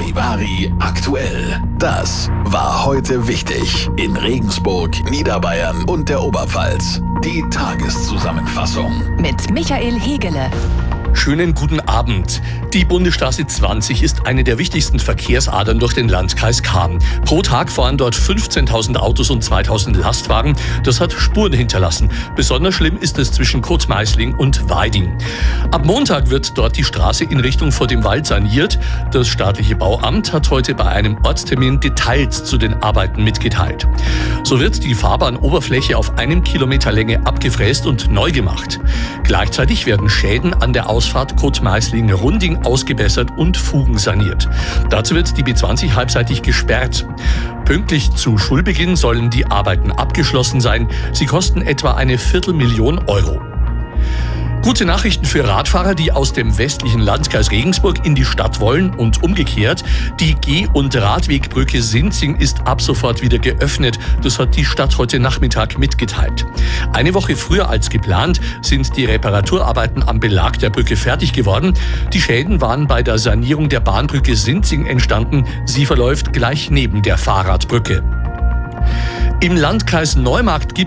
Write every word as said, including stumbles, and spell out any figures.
Charivari aktuell. Das war heute wichtig in Regensburg, Niederbayern und der Oberpfalz. Die Tageszusammenfassung mit Michael Hegele. Schönen guten Abend. Die Bundesstraße zwanzig ist eine der wichtigsten Verkehrsadern durch den Landkreis Cham. Pro Tag fahren dort fünfzehntausend Autos und zweitausend Lastwagen. Das hat Spuren hinterlassen. Besonders schlimm ist es zwischen Kurzmeisling und Weiding. Ab Montag wird dort die Straße in Richtung vor dem Wald saniert. Das staatliche Bauamt hat heute bei einem Ortstermin Details zu den Arbeiten mitgeteilt. So wird die Fahrbahnoberfläche auf einem Kilometer Länge abgefräst und neu gemacht. Gleichzeitig werden Schäden an der Ausfahrt Kurzmeisling-Runding ausgebessert und Fugen saniert. Dazu wird die B zwanzig halbseitig gesperrt. Pünktlich zu Schulbeginn sollen die Arbeiten abgeschlossen sein. Sie kosten etwa eine Viertelmillion Euro. Gute Nachrichten für Radfahrer, die aus dem westlichen Landkreis Regensburg in die Stadt wollen und umgekehrt. Die Geh- und Radwegbrücke Sinzing ist ab sofort wieder geöffnet. Das hat die Stadt heute Nachmittag mitgeteilt. Eine Woche früher als geplant sind die Reparaturarbeiten am Belag der Brücke fertig geworden. Die Schäden waren bei der Sanierung der Bahnbrücke Sinzing entstanden. Sie verläuft gleich neben der Fahrradbrücke. Im Landkreis Neumarkt gibt